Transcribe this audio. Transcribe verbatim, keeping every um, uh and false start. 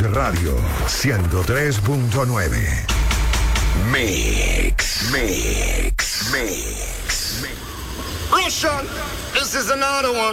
Radio ciento tres punto nueve. Mix, mix, mix, mix. Russian, this is another one.